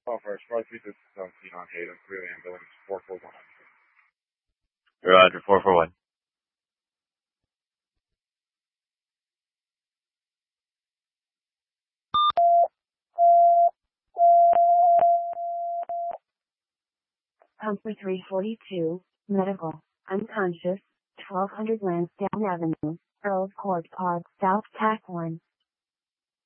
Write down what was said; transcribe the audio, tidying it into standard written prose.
Oh, first, flight 317 on Hayden, 3 ambulance, 441. Roger, 441. Humphrey 342, medical, unconscious, 1200 Lansdowne Avenue, Earls Court Park, South, TAC 1.